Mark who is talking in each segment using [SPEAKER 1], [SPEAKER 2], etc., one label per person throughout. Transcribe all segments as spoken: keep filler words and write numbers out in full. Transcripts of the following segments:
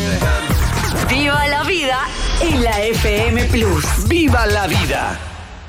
[SPEAKER 1] Viva la vida en la F M Plus.
[SPEAKER 2] ¡Viva la vida!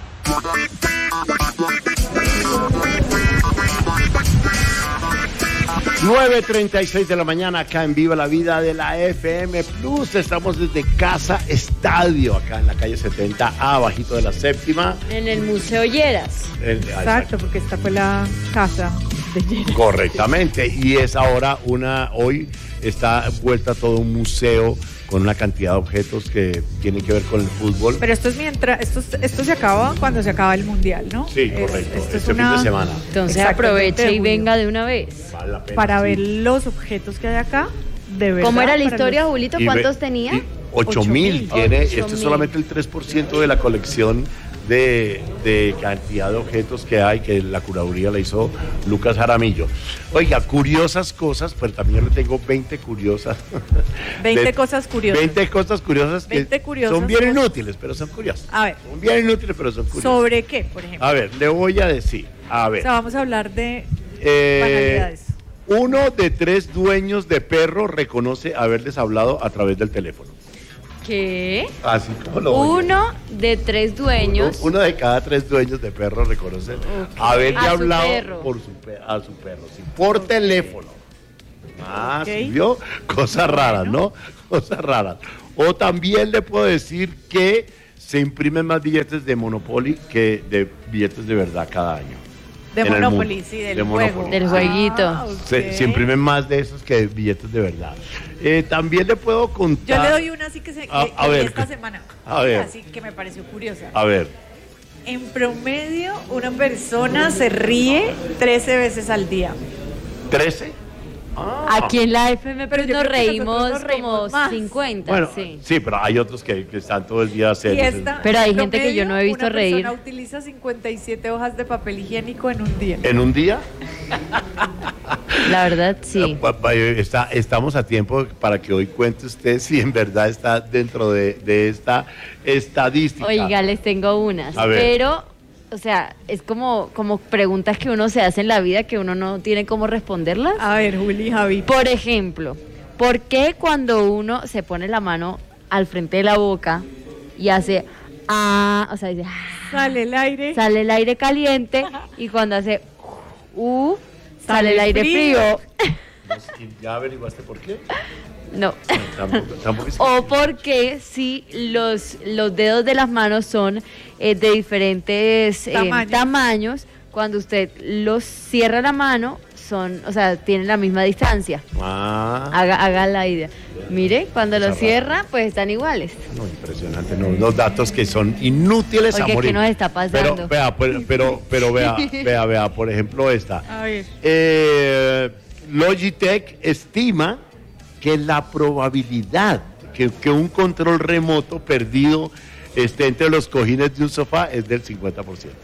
[SPEAKER 2] nueve treinta y seis de la mañana acá en Viva la Vida de la F M Plus. Estamos desde Casa Estadio, acá en la calle setenta A, bajito de la séptima.
[SPEAKER 3] En el Museo Lleras.
[SPEAKER 2] El,
[SPEAKER 4] Exacto,
[SPEAKER 2] exacto,
[SPEAKER 4] porque esta fue la casa de Lleras.
[SPEAKER 2] correctamente. Y es ahora una, hoy está vuelta todo un museo con una cantidad de objetos que tienen que ver con el fútbol.
[SPEAKER 4] Pero esto es mientras, esto, esto se acaba cuando se acaba el mundial, ¿no?
[SPEAKER 2] Sí,
[SPEAKER 4] Es-
[SPEAKER 2] correcto.
[SPEAKER 4] esto es
[SPEAKER 2] este
[SPEAKER 4] una-
[SPEAKER 2] fin de semana.
[SPEAKER 3] Entonces
[SPEAKER 4] Exacto,
[SPEAKER 3] aproveche
[SPEAKER 4] veinte de
[SPEAKER 3] y
[SPEAKER 4] julio.
[SPEAKER 3] venga de una vez.
[SPEAKER 2] Vale la pena,
[SPEAKER 4] Para
[SPEAKER 2] sí.
[SPEAKER 4] ver los objetos que hay acá, de verdad.
[SPEAKER 3] ¿Cómo era la
[SPEAKER 4] para
[SPEAKER 3] historia,
[SPEAKER 4] los-
[SPEAKER 3] Julito?
[SPEAKER 2] Y
[SPEAKER 3] ¿Cuántos
[SPEAKER 2] ve-
[SPEAKER 3] tenía?
[SPEAKER 2] y ocho
[SPEAKER 4] Ocho
[SPEAKER 2] mil
[SPEAKER 4] mil.
[SPEAKER 2] tiene.
[SPEAKER 3] Ocho
[SPEAKER 2] Esto es
[SPEAKER 3] mil.
[SPEAKER 2] solamente el tres por ciento de la colección de, de cantidad de objetos que hay, que la curaduría la hizo Lucas Jaramillo. Oiga, curiosas cosas, pero también yo le tengo veinte curiosas.
[SPEAKER 4] veinte
[SPEAKER 2] De-
[SPEAKER 4] cosas curiosas.
[SPEAKER 2] veinte cosas curiosas que
[SPEAKER 4] veinte curiosas
[SPEAKER 2] son bien
[SPEAKER 4] cosas.
[SPEAKER 2] inútiles, pero son curiosas.
[SPEAKER 4] A ver,
[SPEAKER 2] Son bien inútiles, pero son curiosas.
[SPEAKER 4] ¿sobre qué, por ejemplo?
[SPEAKER 2] A ver, le voy a decir. A
[SPEAKER 4] O
[SPEAKER 2] ver.
[SPEAKER 4] sea, vamos a hablar de
[SPEAKER 2] eh,
[SPEAKER 4] banalidades.
[SPEAKER 2] uno de tres dueños de perro reconoce haberles hablado a través del teléfono.
[SPEAKER 3] ¿Qué?
[SPEAKER 2] Así como lo oyen.
[SPEAKER 3] Uno de tres dueños.
[SPEAKER 2] Uno, uno de cada tres dueños de perro reconocen haberle
[SPEAKER 3] A su
[SPEAKER 2] hablado
[SPEAKER 3] perro.
[SPEAKER 2] por su pe- a su perro, sí, por teléfono. Ah,
[SPEAKER 4] Ok.
[SPEAKER 2] ¿sí vio? Cosas raras, ¿no? Cosas raras. O también le puedo decir que se imprimen más billetes de Monopoly que de billetes de verdad cada año.
[SPEAKER 4] De
[SPEAKER 2] en el
[SPEAKER 4] Monopoly,
[SPEAKER 2] mundo.
[SPEAKER 4] sí, del
[SPEAKER 2] De
[SPEAKER 4] juego.
[SPEAKER 2] Monopoly.
[SPEAKER 3] Del jueguito.
[SPEAKER 4] Ah, ok.
[SPEAKER 2] Se, se imprimen más de esos que de billetes de verdad. Eh, también le puedo contar.
[SPEAKER 4] Yo le doy una así que se que,
[SPEAKER 2] A- a
[SPEAKER 4] que vi
[SPEAKER 2] ver,
[SPEAKER 4] esta
[SPEAKER 2] ¿qué?
[SPEAKER 4] semana.
[SPEAKER 2] A ver.
[SPEAKER 4] Así que me pareció curiosa.
[SPEAKER 2] A ver.
[SPEAKER 4] En promedio, una persona se ríe trece veces al día.
[SPEAKER 2] ¿trece? Ah.
[SPEAKER 3] Aquí en la F M
[SPEAKER 4] Pero
[SPEAKER 3] Plus
[SPEAKER 4] yo
[SPEAKER 3] nos
[SPEAKER 4] creo que
[SPEAKER 3] reímos
[SPEAKER 4] nosotros nos reímos
[SPEAKER 3] como
[SPEAKER 4] más.
[SPEAKER 3] cincuenta,
[SPEAKER 2] Bueno,
[SPEAKER 3] sí.
[SPEAKER 2] sí. pero hay otros que, que están todo el día
[SPEAKER 4] Y
[SPEAKER 2] serios.
[SPEAKER 4] esta,
[SPEAKER 3] Pero hay
[SPEAKER 4] en
[SPEAKER 3] gente que yo no he visto
[SPEAKER 4] una
[SPEAKER 3] reír.
[SPEAKER 4] persona utiliza cincuenta y siete hojas de papel higiénico en un día.
[SPEAKER 2] ¿En un día?
[SPEAKER 3] La verdad, sí.
[SPEAKER 2] Pa- pa- Está, estamos a tiempo para que hoy cuente usted si en verdad está dentro de, de esta estadística.
[SPEAKER 3] Oiga, les tengo unas.
[SPEAKER 2] A ver.
[SPEAKER 3] Pero, o sea, es como, como preguntas que uno se hace en la vida que uno no tiene cómo responderlas.
[SPEAKER 4] A ver, Juli y Javi.
[SPEAKER 3] Por ejemplo, ¿por qué cuando uno se pone la mano al frente de la boca y hace ah, o sea, dice, ah,
[SPEAKER 4] Sale el aire.
[SPEAKER 3] sale el aire caliente y cuando hace uh, sale el aire frío?
[SPEAKER 2] ¿Ya averiguaste por qué?
[SPEAKER 3] No.
[SPEAKER 2] Tampoco, tampoco es-
[SPEAKER 3] O porque si los, los dedos de las manos son eh, de diferentes eh,
[SPEAKER 4] Tamaños.
[SPEAKER 3] tamaños, cuando usted los cierra la mano, son, o sea, tienen la misma distancia.
[SPEAKER 2] Ah,
[SPEAKER 3] Haga, haga la idea. Mire, cuando
[SPEAKER 2] Cosa
[SPEAKER 3] lo
[SPEAKER 2] rara.
[SPEAKER 3] cierra, pues están iguales.
[SPEAKER 2] no, impresionante, no, unos datos que son inútiles a
[SPEAKER 3] Oiga,
[SPEAKER 2] morir.
[SPEAKER 3] ¿qué nos está pasando?
[SPEAKER 2] Pero vea, pero, pero, pero vea, vea, vea, por ejemplo esta.
[SPEAKER 4] A ver.
[SPEAKER 2] Eh, Logitech estima que la probabilidad que, que un control remoto perdido esté entre los cojines de un sofá es del cincuenta por ciento.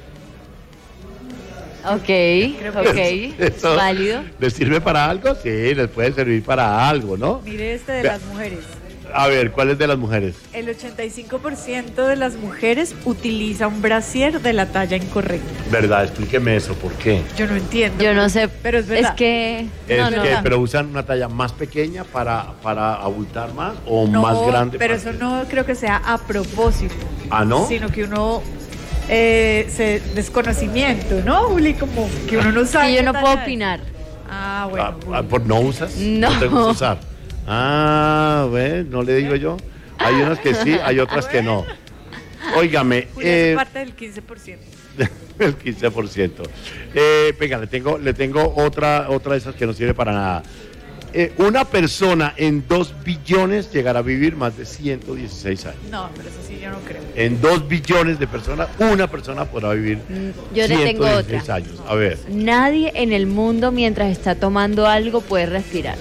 [SPEAKER 3] Ok,
[SPEAKER 4] que
[SPEAKER 3] ok,
[SPEAKER 2] Eso,
[SPEAKER 3] válido.
[SPEAKER 2] ¿les sirve para algo? Sí, les puede servir para algo, ¿no?
[SPEAKER 4] Mire este de
[SPEAKER 2] Vea.
[SPEAKER 4] las mujeres.
[SPEAKER 2] A ver, ¿cuál es de las mujeres?
[SPEAKER 4] El ochenta y cinco por ciento de las mujeres utiliza un brasier de la talla incorrecta.
[SPEAKER 2] ¿Verdad? Explíqueme eso, ¿por qué?
[SPEAKER 4] Yo no entiendo.
[SPEAKER 3] Yo no sé,
[SPEAKER 4] Pero es verdad.
[SPEAKER 3] que...
[SPEAKER 2] Es
[SPEAKER 3] no, no,
[SPEAKER 2] que,
[SPEAKER 3] no.
[SPEAKER 2] pero usan una talla más pequeña para, para abultar más o
[SPEAKER 4] No,
[SPEAKER 2] más grande.
[SPEAKER 4] pero
[SPEAKER 2] para
[SPEAKER 4] eso
[SPEAKER 2] que-
[SPEAKER 4] no creo que sea a propósito.
[SPEAKER 2] ¿Ah, no?
[SPEAKER 4] Sino que uno eh, se desconocimiento, ¿no, Juli? Como que uno no sabe.
[SPEAKER 3] Sí, yo
[SPEAKER 4] qué
[SPEAKER 3] no
[SPEAKER 4] talla
[SPEAKER 3] puedo
[SPEAKER 4] es.
[SPEAKER 3] opinar.
[SPEAKER 4] Ah, bueno.
[SPEAKER 2] Ah, ah, ¿por no usas?
[SPEAKER 3] No.
[SPEAKER 2] te gusta usar? Ah, ¿ves? No le digo yo. Hay unas que sí, hay otras que no. Óigame,
[SPEAKER 4] Juli
[SPEAKER 2] eh,
[SPEAKER 4] es parte del quince por ciento.
[SPEAKER 2] el quince por ciento. Eh, venga, le tengo, le tengo otra, otra de esas que no sirve para nada. Eh, una persona en dos billones llegará a vivir más de ciento dieciséis años.
[SPEAKER 4] No, pero eso sí yo no creo.
[SPEAKER 2] En dos billones de personas, una persona podrá vivir
[SPEAKER 3] Yo le tengo
[SPEAKER 2] ciento dieciséis
[SPEAKER 3] otra.
[SPEAKER 2] años. A ver,
[SPEAKER 3] Nadie en el mundo mientras está tomando algo puede respirar.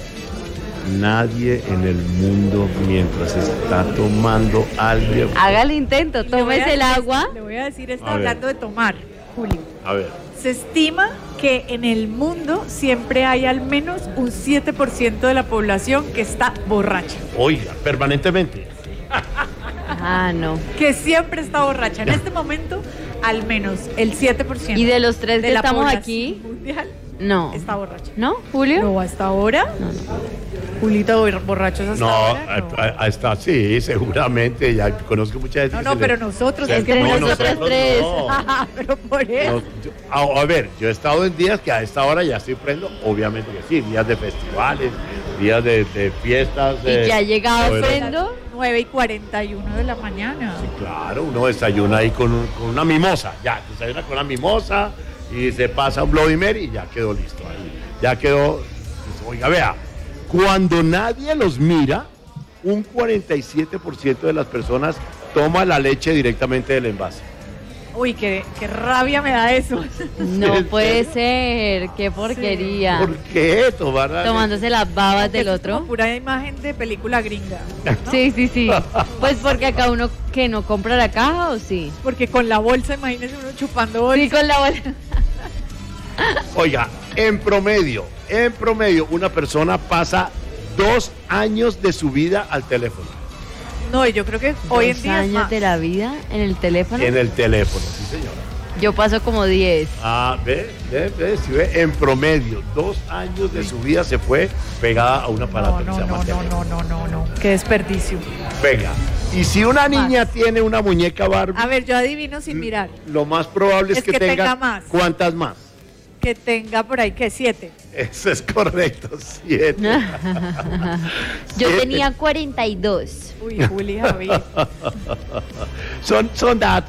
[SPEAKER 2] nadie en el mundo mientras está tomando algo.
[SPEAKER 3] Haga el intento,
[SPEAKER 4] Le voy a
[SPEAKER 3] tómese el
[SPEAKER 4] decir-
[SPEAKER 3] agua.
[SPEAKER 4] Le voy a decir esto
[SPEAKER 2] A ver.
[SPEAKER 4] hablando de tomar, Juli.
[SPEAKER 2] A ver,
[SPEAKER 4] Se estima que en el mundo siempre hay al menos un siete por ciento de la población que está borracha.
[SPEAKER 2] oiga, permanentemente.
[SPEAKER 3] Ah, no.
[SPEAKER 4] Que siempre está borracha. En este momento, al menos el siete por ciento
[SPEAKER 3] Y de los tres
[SPEAKER 4] de
[SPEAKER 3] que
[SPEAKER 4] la
[SPEAKER 3] estamos
[SPEAKER 4] población
[SPEAKER 3] aquí,
[SPEAKER 4] mundial
[SPEAKER 3] no.
[SPEAKER 4] está borracha.
[SPEAKER 3] ¿No, Julio?
[SPEAKER 4] No, hasta ahora.
[SPEAKER 3] No, no.
[SPEAKER 4] Julito, bor- borrachos hasta
[SPEAKER 2] No,
[SPEAKER 4] ahora, no.
[SPEAKER 2] a- a- hasta sí, seguramente. Ya conozco mucha gente.
[SPEAKER 4] No,
[SPEAKER 2] que
[SPEAKER 4] no,
[SPEAKER 2] se
[SPEAKER 4] pero
[SPEAKER 2] le-
[SPEAKER 4] nosotros,
[SPEAKER 2] se-
[SPEAKER 4] es que
[SPEAKER 3] Entre
[SPEAKER 2] no,
[SPEAKER 3] nosotros
[SPEAKER 2] nosotros
[SPEAKER 3] tres.
[SPEAKER 2] no.
[SPEAKER 4] Ah, pero por eso.
[SPEAKER 2] No, yo- a, a ver, yo he estado en días que a esta hora ya estoy prendo, obviamente que sí, días de festivales, días de, de fiestas.
[SPEAKER 3] Y
[SPEAKER 2] eh,
[SPEAKER 3] ya ha llegado
[SPEAKER 2] bueno,
[SPEAKER 3] Prendo.
[SPEAKER 4] nueve y cuarenta y uno de la mañana.
[SPEAKER 2] sí, claro, uno desayuna ahí con, un- con una mimosa, ya, desayuna con una mimosa y se pasa un Bloody Mary y ya quedó listo ahí. Ya quedó, pues, oiga, vea, cuando nadie los mira, un cuarenta y siete por ciento de las personas toma la leche directamente del envase.
[SPEAKER 4] Uy, qué, qué rabia me da eso.
[SPEAKER 3] No
[SPEAKER 2] ¿En
[SPEAKER 3] puede
[SPEAKER 2] serio?
[SPEAKER 3] ser, qué porquería.
[SPEAKER 2] ¿Por qué tomar la
[SPEAKER 3] Tomándose las babas del
[SPEAKER 4] Eso es
[SPEAKER 3] otro.
[SPEAKER 4] como pura imagen de película gringa.
[SPEAKER 3] Sí, sí, sí. Pues porque acá uno que no compra la caja o sí.
[SPEAKER 4] Porque con la bolsa, imagínese uno chupando bolsa.
[SPEAKER 3] Sí, con la bolsa.
[SPEAKER 2] Oiga, en promedio, en promedio, una persona pasa dos años de su vida al teléfono.
[SPEAKER 4] No, y yo creo que hoy en
[SPEAKER 3] Dos
[SPEAKER 4] día es
[SPEAKER 3] años
[SPEAKER 4] más.
[SPEAKER 3] de la vida en el teléfono.
[SPEAKER 2] En el teléfono, sí señora.
[SPEAKER 3] Yo paso como diez.
[SPEAKER 2] Ah, ve, ve, ve, si ve, en promedio, dos años de su vida se fue pegada a un aparato
[SPEAKER 4] No,
[SPEAKER 2] que
[SPEAKER 4] no,
[SPEAKER 2] se llama
[SPEAKER 4] no, no,
[SPEAKER 2] teléfono.
[SPEAKER 4] no, no, no, no. Qué desperdicio.
[SPEAKER 2] Venga, y si una niña tiene una muñeca Barbie,
[SPEAKER 4] A ver, yo adivino sin mirar.
[SPEAKER 2] lo más probable es,
[SPEAKER 4] Es
[SPEAKER 2] que,
[SPEAKER 4] que
[SPEAKER 2] tenga,
[SPEAKER 4] tenga más.
[SPEAKER 2] ¿cuántas más?
[SPEAKER 4] Que tenga por ahí, que siete.
[SPEAKER 2] Eso es correcto, siete.
[SPEAKER 3] Yo
[SPEAKER 2] Siete.
[SPEAKER 3] tenía cuarenta y dos.
[SPEAKER 4] Uy, Juli, Javi.
[SPEAKER 2] Son, son datos.